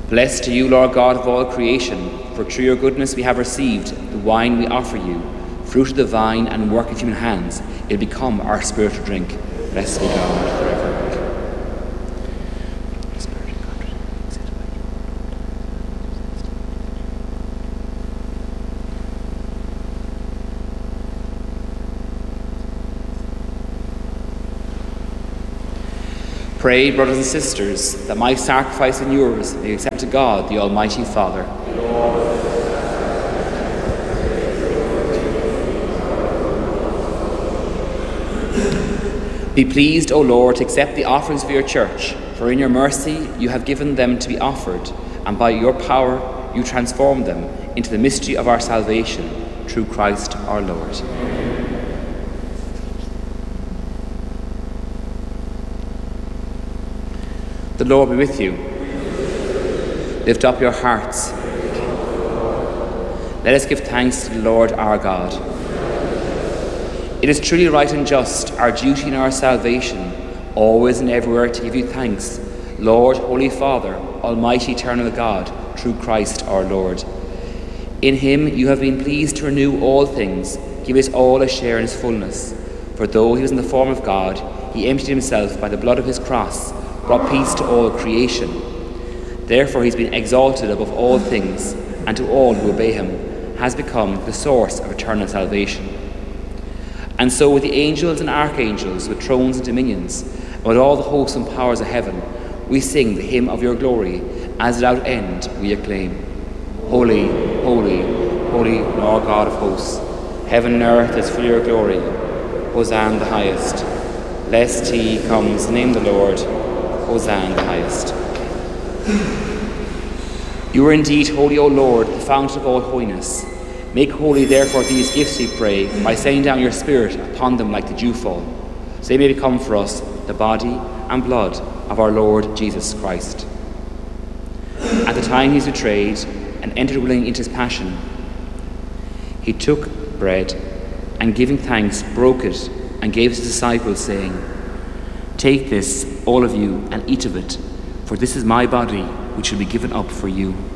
Blessed are you, Lord God of all creation, for through your goodness we have received the wine we offer you, fruit of the vine and work of human hands. It will become our spiritual drink. Blessed be God forever. Pray, brothers and sisters, that my sacrifice and yours may be accepted to God, the Almighty Father. Be pleased, O Lord, to accept the offerings of your church, for in your mercy you have given them to be offered, and by your power you transform them into the mystery of our salvation, through Christ our Lord. The Lord be with you. Lift up your hearts. Let us give thanks to the Lord our God. It is truly right and just, our duty and our salvation, always and everywhere to give you thanks, Lord, Holy Father, Almighty Eternal God, through Christ our Lord. In him you have been pleased to renew all things, give us all a share in his fullness. For though he was in the form of God, he emptied himself by the blood of his cross, brought peace to all creation. Therefore he's been exalted above all things, and to all who obey him has become the source of eternal salvation. And so with the angels and archangels, with thrones and dominions, and with all the hosts and powers of heaven, we sing the hymn of your glory, as without end we acclaim. Holy, holy, holy Lord God of hosts, heaven and earth is full of your glory. Hosanna in the highest. Blessed he comes, in the name of the Lord. Hosanna in the highest. You are indeed holy, O Lord, the fountain of all holiness. Make holy, therefore, these gifts, we pray, by sending down your Spirit upon them like the dewfall, so they may become for us the body and blood of our Lord Jesus Christ. At the time he was betrayed and entered willingly into his passion, he took bread and, giving thanks, broke it and gave it to his disciples, saying, "Take this, all of you, and eat of it, for this is my body, which will be given up for you."